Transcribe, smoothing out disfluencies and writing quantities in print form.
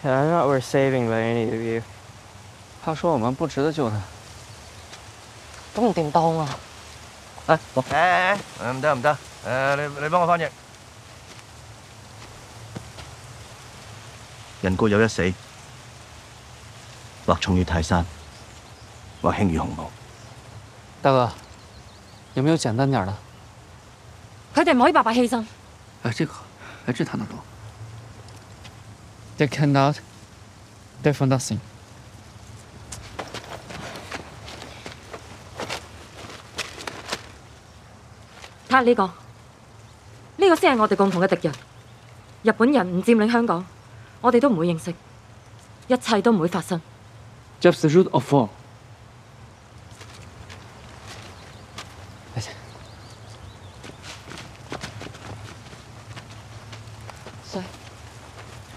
Yeah, I'm not worth saving by any of you. 他说我们不值得救他。 都唔掂當啊！ 哎，走。 唔得唔得，你幫我翻譯。人各有一死，或重於泰山，或輕於鴻毛。 大哥，有没有简单点的？ 佢哋唔可以白白犧牲。 哎，这个，哎，这他能懂。 They cannot. They for nothing. 睇下呢個，呢個先係我哋共同嘅敵人。日本人唔佔領香港，我哋都唔會認識，一切都唔會發生。 Just the root of all.